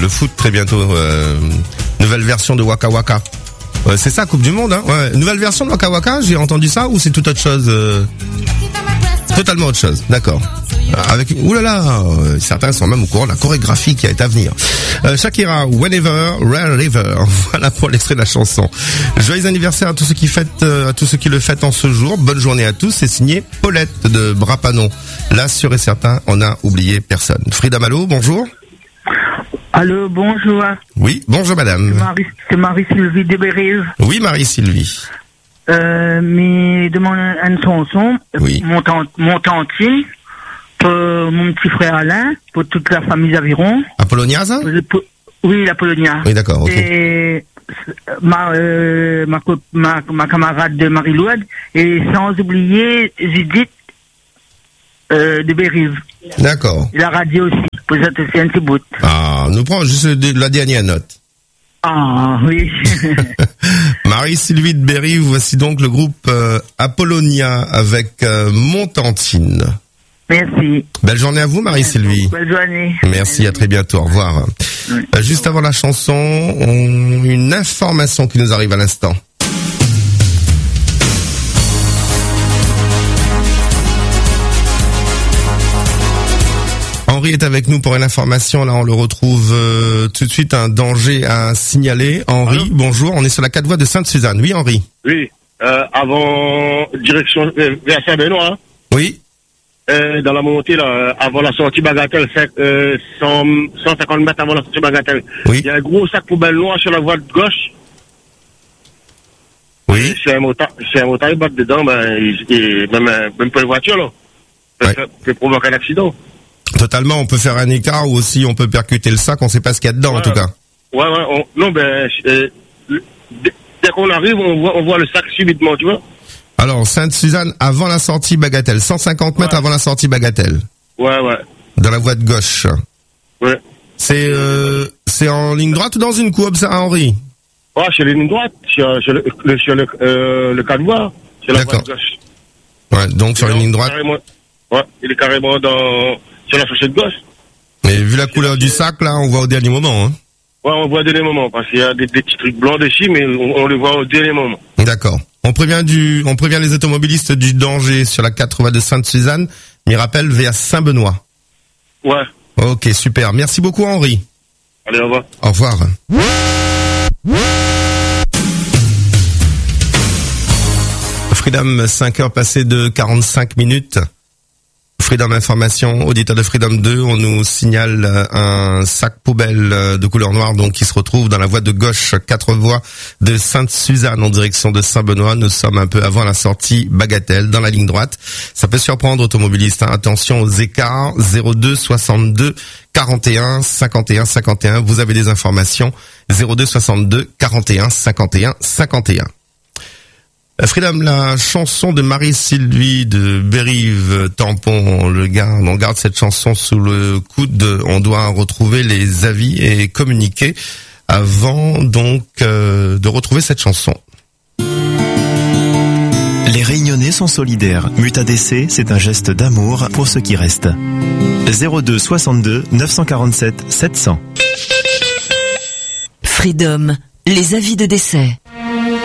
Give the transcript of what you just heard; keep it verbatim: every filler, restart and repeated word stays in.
le foot très bientôt. Euh, nouvelle version de Waka Waka. Ouais, c'est ça, Coupe du Monde, hein. Ouais. Nouvelle version de Waka Waka, j'ai entendu ça, ou c'est tout autre chose euh... Totalement autre chose, d'accord. Avec, oulala, euh, certains sont même au courant de la chorégraphie qui est à venir. Euh, Shakira, Whenever, Wherever, voilà pour l'extrait de la chanson. Joyeux anniversaire à tous ceux qui fêtent, euh, à tous ceux qui le fêtent en ce jour. Bonne journée à tous. C'est signé Paulette de Brapanon. Là, sûr et certain, on n'a oublié personne. Frida Malo, bonjour. Allô, bonjour. Oui, bonjour madame. C'est Marie, c'est Marie-Sylvie de Bérive. Oui, Marie-Sylvie. Euh, mais demande une chanson. Oui. Mon, tant, mon tantine, pour mon petit frère Alain, pour toute la famille d'Aviron. Apollonia, ça? Pour, oui, la Polonia. Oui, d'accord, ok. Et ma, euh, ma, ma, ma camarade de Marie-Louise, et sans oublier Judith euh, de Bérive. D'accord. Et la radio aussi, pour ça te fait un petit bout. Ah, nous prenons juste la dernière note. Ah, oui. Marie-Sylvie de Berry, voici donc le groupe euh, Apollonia avec euh, Montantine. Merci. Belle journée à vous, Marie-Sylvie. Belle journée. Merci, à très bientôt, au revoir. Oui. Euh, juste avant la chanson, on... une information qui nous arrive à l'instant. Henri est avec nous pour une information. Là, on le retrouve euh, tout de suite. Un danger à signaler. Henri, allô, bonjour. On est sur la quatre voies de Sainte-Suzanne. Oui, Henri. Oui. Euh, avant direction euh, vers Saint-Benoît. Hein. Oui. Euh, dans la montée là, avant la sortie Bagatelle, euh, cent, cent cinquante mètres avant la sortie Bagatelle. Oui. Il y a un gros sac poubelle noir sur la voie de gauche. Oui. C'est un motard, c'est un motard, il bat dedans, ben, il, il, même, même pour les voitures là, peut, ouais. peut provoquer un accident. Totalement, on peut faire un écart ou aussi on peut percuter le sac, on sait pas ce qu'il y a dedans, ouais, en tout cas. Ouais, ouais, on, non, ben, euh, dès, dès qu'on arrive, on voit, on voit le sac subitement, tu vois. Alors, Sainte-Suzanne, avant la sortie Bagatelle, cent cinquante mètres ouais. avant la sortie Bagatelle. Ouais, ouais. Dans la voie de gauche. Ouais. C'est, euh, c'est en ligne droite ou dans une courbe, ça, Henri? Ouais, sur la ligne droite, sur, sur le, le, sur le, euh, le canevas, sur la voie de gauche. Ouais, donc sur la ligne droite. Ouais, il est carrément dans, sur la chaussée de gauche. Mais vu la couleur du sac, là, on voit au dernier moment, hein. Ouais, on voit au dernier moment, parce qu'il y a des, des petits trucs blancs dessus, mais on, on les voit au dernier moment. D'accord. On prévient du, on prévient les automobilistes du danger sur la quatre voies de Sainte-Suzanne. Mirapel vers Saint-Benoît. Ouais. Ok, super. Merci beaucoup, Henri. Allez, au revoir. Au revoir. Freedom, cinq heures passées de quarante-cinq minutes. Freedom Information, auditeur de Freedom deux, on nous signale un sac poubelle de couleur noire donc qui se retrouve dans la voie de gauche, quatre voies de Sainte-Suzanne en direction de Saint-Benoît. Nous sommes un peu avant la sortie Bagatelle, dans la ligne droite. Ça peut surprendre automobilistes, hein. Attention aux écarts, zéro deux soixante-deux quarante et un cinquante et un cinquante et un. Vous avez des informations, zéro deux soixante-deux quarante et un cinquante et un cinquante et un. Freedom, la chanson de Marie-Sylvie de Bérive, Tampon, on le garde, on garde cette chanson sous le coude. On doit retrouver les avis et communiquer avant donc euh, de retrouver cette chanson. Les Réunionnais sont solidaires. Muta D C, c'est un geste d'amour pour ceux qui restent. zéro deux soixante-deux neuf cent quarante-sept sept cents. Freedom, les avis de décès.